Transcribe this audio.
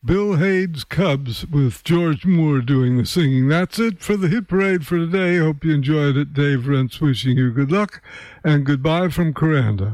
Bill Hade's Cubs with George Moore doing the singing. That's it for the Hit Parade for today. Hope you enjoyed it. Dave Rentz wishing you good luck and goodbye from Coranda.